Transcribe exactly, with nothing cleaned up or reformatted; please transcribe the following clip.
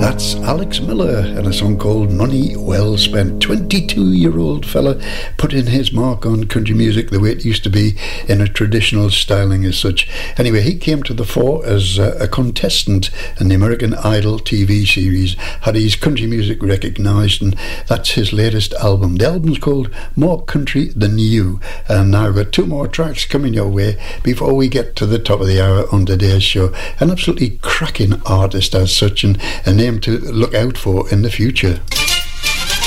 That's Alex Miller and a song called Money Well Spent. twenty-two-year-old fella put in his mark on country music the way it used to be in a traditional styling as such. Anyway, he came to the fore as a contestant in the American Idol T V series, had his country music recognised, and that's his latest album. The album's called More Country Than You, and now I've got two more tracks coming your way before we get to the top of the hour on today's show. An absolutely cracking artist as such, and a name to look out for in the future.